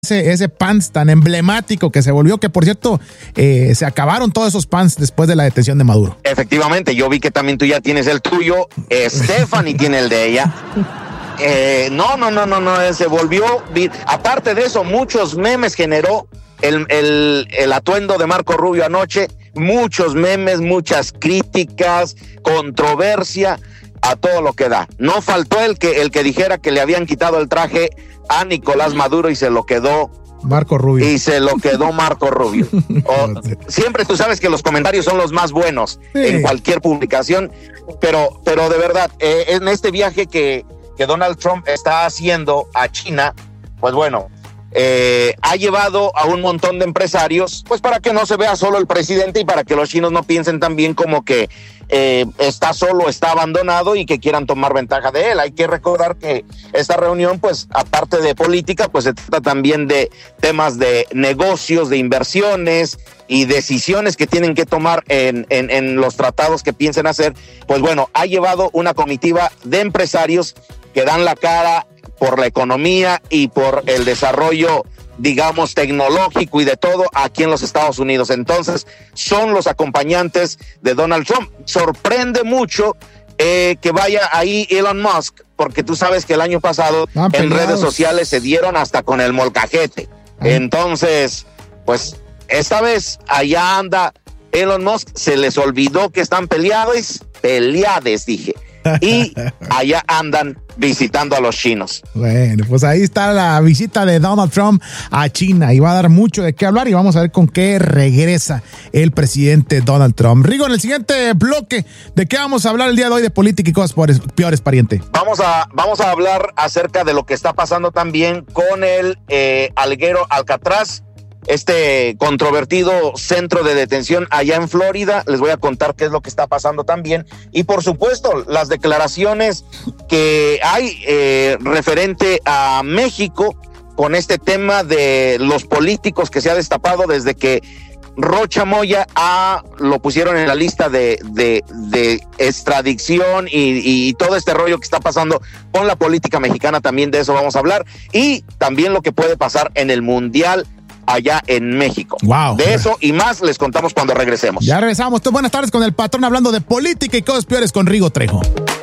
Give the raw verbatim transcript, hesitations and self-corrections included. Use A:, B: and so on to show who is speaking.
A: Ese, ese pants tan emblemático que se volvió, que por cierto, eh, se acabaron todos esos pants después de la detención de Maduro.
B: Efectivamente, yo vi que también tú ya tienes el tuyo, Stephanie tiene el de ella. Eh, no, no, no, no, no, se volvió, aparte de eso, muchos memes generó el, el, el atuendo de Marco Rubio anoche, muchos memes, muchas críticas, controversia, a todo lo que da. No faltó el que, el que dijera que le habían quitado el traje a Nicolás Maduro y se lo quedó
A: Marco Rubio.
B: Y se lo quedó Marco Rubio. O, siempre tú sabes que los comentarios son los más buenos sí. en cualquier publicación, pero, pero de verdad, eh, en este viaje que, que Donald Trump está haciendo a China, pues bueno, eh, ha llevado a un montón de empresarios, pues para que no se vea solo el presidente y para que los chinos no piensen también como que eh, está solo, está abandonado y que quieran tomar ventaja de él. Hay que recordar que esta reunión, pues aparte de política, pues se trata también de temas de negocios, de inversiones y decisiones que tienen que tomar en, en, en los tratados que piensen hacer. Pues bueno, ha llevado una comitiva de empresarios que dan la cara por la economía y por el desarrollo, digamos, tecnológico y de todo aquí en los Estados Unidos. Entonces, son los acompañantes de Donald Trump. Sorprende mucho eh, que vaya ahí Elon Musk, porque tú sabes que el año pasado ah, en redes sociales se dieron hasta con el molcajete. Ah. Entonces, pues, esta vez allá anda Elon Musk, se les olvidó que están peleados, peleades, dije. Y allá andan visitando a los chinos.
A: Bueno, pues ahí está la visita de Donald Trump a China y va a dar mucho de qué hablar y vamos a ver con qué regresa el presidente Donald Trump. Rigo, en el siguiente bloque, ¿de qué vamos a hablar el día de hoy de política y cosas peores, peores pariente?
B: Vamos a, vamos a hablar acerca de lo que está pasando también con el eh, alguero Alcatraz, este controvertido centro de detención allá en Florida. Les voy a contar qué es lo que está pasando también y por supuesto las declaraciones que hay eh, referente a México con este tema de los políticos que se ha destapado desde que Rocha Moya a, lo pusieron en la lista de, de, de extradición y, y todo este rollo que está pasando con la política mexicana. También de eso vamos a hablar y también lo que puede pasar en el Mundial allá en México.
A: Wow.
B: De eso y más les contamos cuando regresemos.
A: Ya regresamos. Buenas tardes con el patrón hablando de política y cosas peores con Rigo Trejo.